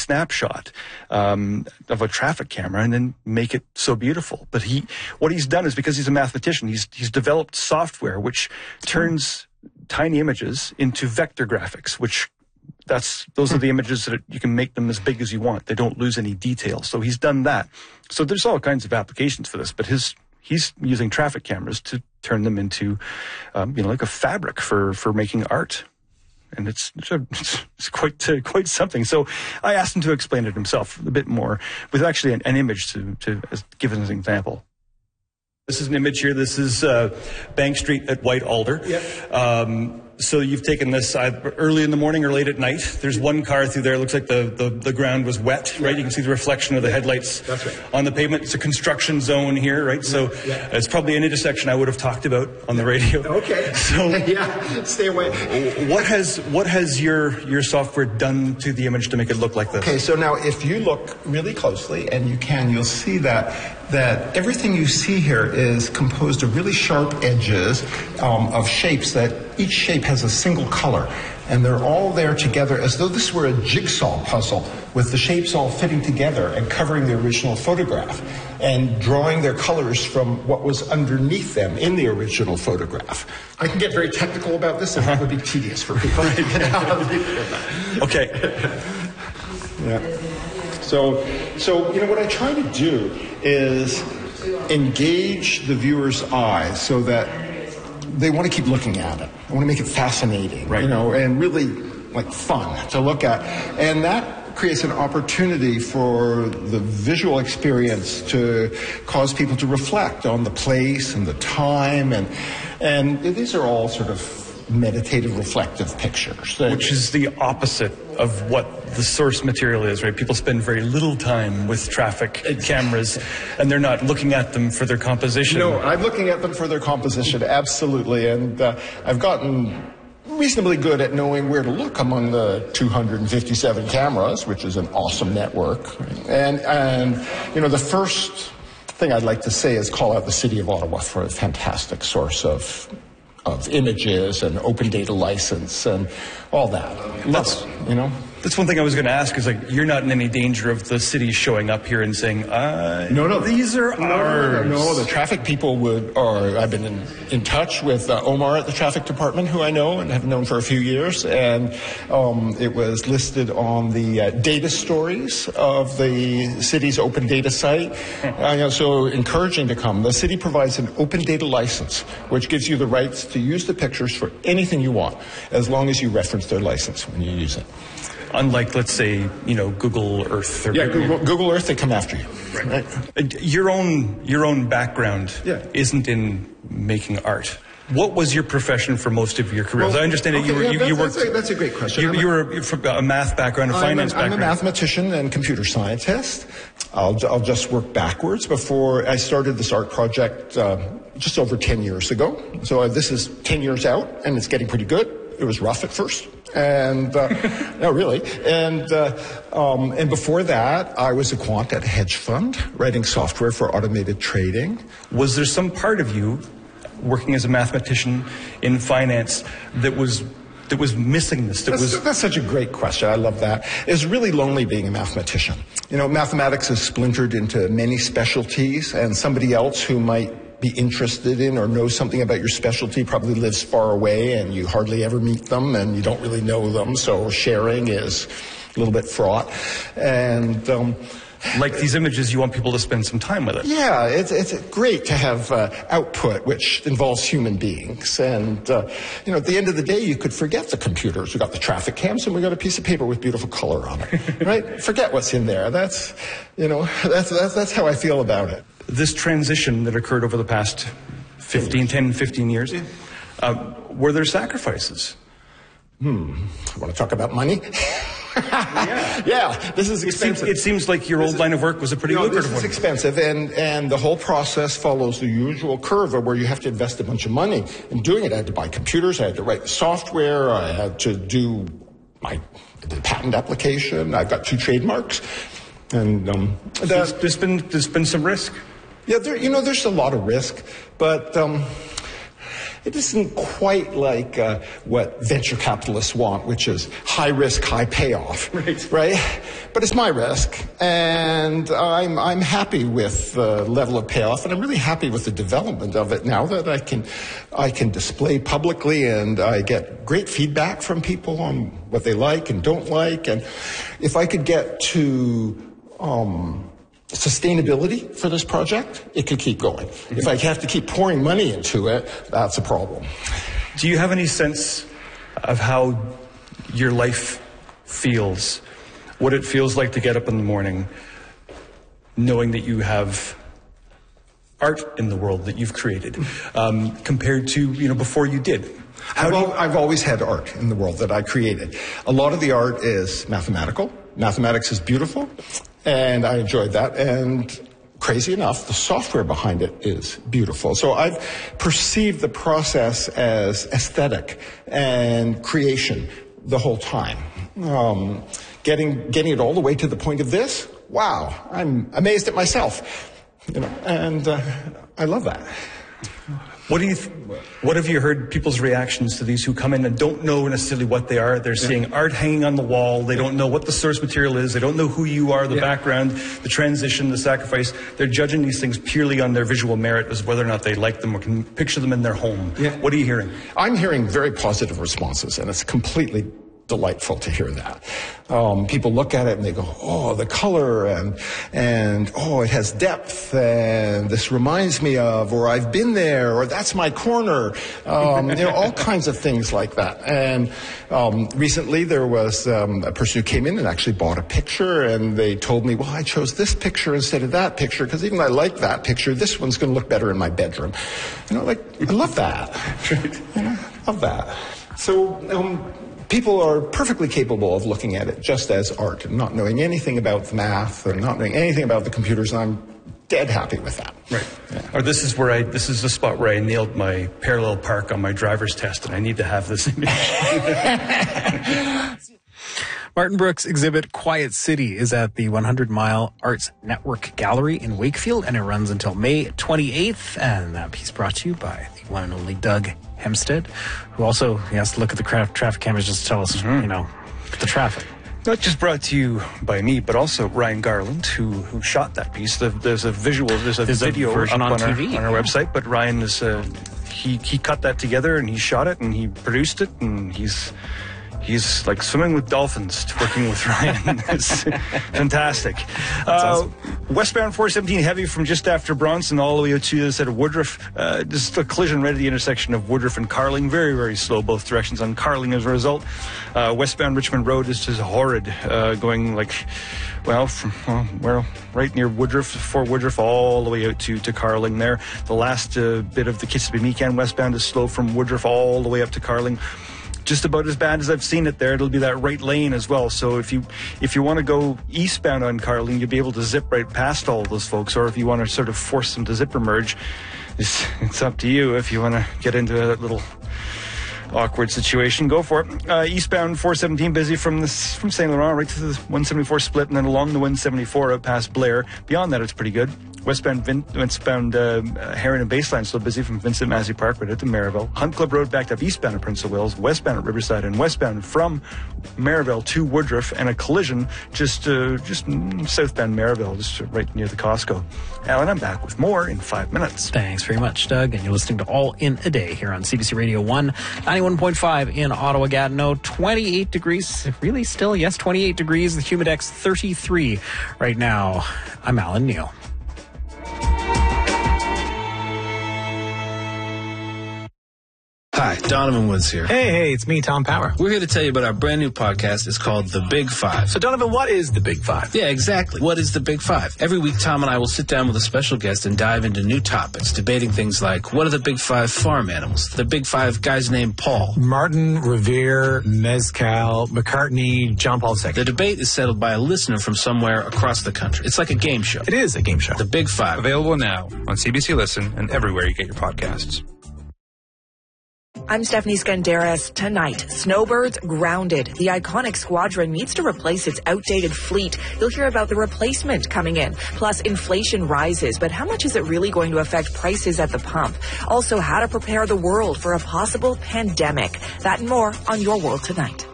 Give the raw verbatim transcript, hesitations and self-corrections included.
snapshot um, of a traffic camera and then make it so beautiful. But he, what he's done is, because he's a mathematician, he's he's developed software which turns tiny images into vector graphics, which that's those are the images that you can make them as big as you want. They don't lose any detail. So he's done that. So there's all kinds of applications for this, but his he's using traffic cameras to turn them into, um, you know, like a fabric for for making art. And it's, it's, a, it's quite uh, quite something. So I asked him to explain it himself a bit more, with actually an, an image to, to as, give as an example. This is an image here. This is uh, Bank Street at White Alder. Yep. Um, so you've taken this either early in the morning or late at night. There's one car through there. It looks like the, the, the ground was wet, right? You can see the reflection of the headlights That's right. on the pavement. It's a construction zone here, right? So yeah. it's probably an intersection I would have talked about on the radio. Okay. So yeah, stay away. What has what has your your software done to the image to make it look like this? Okay, so now if you look really closely, and you can, you'll see that that everything you see here is composed of really sharp edges um, of shapes that each shape has a single color, and they're all there together as though this were a jigsaw puzzle, with the shapes all fitting together and covering the original photograph and drawing their colors from what was underneath them in the original photograph. I can get very technical about this, and that would be tedious for people. Okay. Yeah. So, so you know what I try to do is engage the viewer's eyes so that they want to keep looking at it. I want to make it fascinating, right. you know, and really like fun to look at, and that creates an opportunity for the visual experience to cause people to reflect on the place and the time, and and these are all sort of meditative, reflective pictures. Which is the opposite of what the source material is, right? People spend very little time with traffic cameras, and they're not looking at them for their composition. No, I'm looking at them for their composition, absolutely. And uh, I've gotten reasonably good at knowing where to look among the two hundred fifty-seven cameras, which is an awesome network. And, and you know, the first thing I'd like to say is call out the City of Ottawa for a fantastic source of of images and open data license and all that. That's, you know? That's one thing I was going to ask, is like, you're not in any danger of the city showing up here and saying, uh, no, no, these are no, ours. No, no, the traffic people would, or I've been in, in touch with uh, Omar at the traffic department, who I know and have known for a few years, and um, it was listed on the uh, data stories of the city's open data site. uh, you know, so encouraging to come. The city provides an open data license, which gives you the rights to use the pictures for anything you want, as long as you reference their license when you use it. Unlike, let's say, you know, Google Earth. Or yeah, Google, Google Earth, they come after you. Right. right. Your own your own background yeah. isn't in making art. What was your profession for most of your career? Well, I understand okay, that you were yeah, you, that's, you worked. That's a, that's a great question. You, you were from a math background, a finance I'm a, I'm background. I'm a mathematician and computer scientist. I'll I'll just work backwards. Before I started this art project uh, just over ten years ago. So uh, this is ten years out, and it's getting pretty good. It was rough at first. And, uh, no, really. And, uh, um, and before that, I was a quant at a hedge fund, writing software for automated trading. Was there some part of you, working as a mathematician in finance, that was that was missing this? That that's, was that's such a great question. I love that. It's really lonely being a mathematician. You know, mathematics is splintered into many specialties, and somebody else who might be interested in or know something about your specialty probably lives far away, and you hardly ever meet them, and you don't really know them, so sharing is a little bit fraught. And um, like these images, you want people to spend some time with it. Yeah, it's it's great to have uh, output which involves human beings. And uh, you know, at the end of the day, you could forget the computers. We got the traffic cams, and we got a piece of paper with beautiful color on it, right? Forget what's in there. That's, you know, that's that's that's how I feel about it. This transition that occurred over the past fifteen, ten, fifteen years, yeah. uh, were there sacrifices? Hmm. Want to talk about money? yeah. yeah, this is expensive. It seems, it seems like your this old is, line of work was a pretty no, lucrative this is one. expensive, and, and the whole process follows the usual curve where you have to invest a bunch of money. In doing it, I had to buy computers, I had to write the software, I had to do my the patent application, I've got two trademarks. And um, that, there's, there's been there's been some risk. Yeah, there, you know, there's a lot of risk, but um, it isn't quite like uh, what venture capitalists want, which is high risk, high payoff, right? Right? But it's my risk, and I'm I'm happy with the level of payoff, and I'm really happy with the development of it now that I can I can display publicly, and I get great feedback from people on what they like and don't like, and if I could get to um, sustainability for this project, it could keep going. Mm-hmm. If I have to keep pouring money into it, that's a problem. Do you have any sense of how your life feels? What it feels like to get up in the morning knowing that you have art in the world that you've created, um, compared to, you know, before you did? How I've, do you- al- I've always had art in the world that I created. A lot of the art is mathematical. Mathematics is beautiful, and I enjoyed that. And crazy enough, the software behind it is beautiful. So I've perceived the process as aesthetic and creation the whole time. Um, getting getting it all the way to the point of this, wow, I'm amazed at myself. You know, and uh, I love that. What do you? Th- what have you heard people's reactions to these who come in and don't know necessarily what they are? They're yeah. seeing art hanging on the wall. They don't know what the source material is. They don't know who you are, the yeah. background, the transition, the sacrifice. They're judging these things purely on their visual merit as whether or not they like them or can picture them in their home. Yeah. What are you hearing? I'm hearing very positive responses, and it's completely delightful to hear that. Um, people look at it and they go, oh, the color, and and oh, it has depth, and this reminds me of, or I've been there, or that's my corner. Um, you know, all kinds of things like that. And um, recently there was um, a person who came in and actually bought a picture, and they told me, well, I chose this picture instead of that picture because even though I like that picture, this one's going to look better in my bedroom. You know, like, I love that. You know, love that. So, um, people are perfectly capable of looking at it just as art and not knowing anything about the math and not knowing anything about the computers, and I'm dead happy with that. Right. Yeah. Or this is where I, this is the spot where I nailed my parallel park on my driver's test, and I need to have this image. Martin Brooks' exhibit Quiet City is at the one hundred mile Arts Network Gallery in Wakefield, and it runs until May twenty-eighth. And that piece brought to you by the one and only Doug Hempstead, who also he has to look at the cra- traffic cameras just to tell us, mm-hmm. you know, the traffic. Not just brought to you by me, but also Ryan Garland, who who shot that piece. The, there's a visual, there's a there's video a version up on, on, T V, our, on our website. But Ryan is uh, he he cut that together, and he shot it, and he produced it, and he's. He's like swimming with dolphins, working with Ryan. It's fantastic. Uh, awesome. Westbound four seventeen heavy from just after Bronson all the way to the side of Woodruff. Uh, just a collision right at the intersection of Woodruff and Carling. Very, very slow both directions on Carling as a result. Uh, westbound Richmond Road is just horrid, uh, going like, well, from well, well, right near Woodruff, for Woodruff, all the way out to, to Carling there. The last uh, bit of the Kissimmee-Meekan westbound is slow from Woodruff all the way up to Carling. Just about as bad as I've seen it there. It'll be that right lane as well. So if you if you want to go eastbound on Carling, you'll be able to zip right past all those folks. Or if you want to sort of force them to zipper merge, it's, it's up to you. If you want to get into that little awkward situation, go for it. Uh, eastbound four seventeen busy from this from Saint Laurent right to the one seventy-four split, and then along the one seventy-four out past Blair. Beyond that, it's pretty good. Westbound, Vin- westbound uh, Heron and Baseline still busy from Vincent Massey Park right out to Maryville. Hunt Club Road backed up eastbound at Prince of Wales, westbound at Riverside, and westbound from Maryville to Woodruff, and a collision just uh, just southbound Maryville, just right near the Costco. Alan, I'm back with more in five minutes. Thanks very much, Doug. And you're listening to All in a Day here on C B C Radio one, ninety-one point five in Ottawa, Gatineau. twenty-eight degrees, really still, yes, twenty-eight degrees. The Humidex thirty-three right now. I'm Alan Neal. Hi, Donovan Woods here. Hey, hey, it's me, Tom Power. We're here to tell you about our brand new podcast. It's called The Big Five. So, Donovan, what is The Big Five? Yeah, exactly. What is The Big Five? Every week, Tom and I will sit down with a special guest and dive into new topics, debating things like, what are the Big Five farm animals? The Big Five guys named Paul. Martin, Revere, Mezcal, McCartney, John Paul the Second. The debate is settled by a listener from somewhere across the country. It's like a game show. It is a game show. The Big Five. Available now on C B C Listen and everywhere you get your podcasts. I'm Stephanie Skandaris. Tonight, snowbirds grounded. The iconic squadron needs to replace its outdated fleet. You'll hear about the replacement coming in. Plus, inflation rises, but how much is it really going to affect prices at the pump? Also, how to prepare the world for a possible pandemic. That and more on Your World Tonight.